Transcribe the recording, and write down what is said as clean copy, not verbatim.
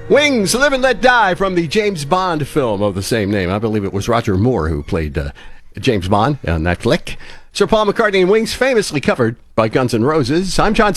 Wings, Live and Let Die from the James Bond film of the same name. I believe it was Roger Moore who played James Bond on that flick. Sir Paul McCartney and Wings, famously covered by Guns N' Roses. I'm John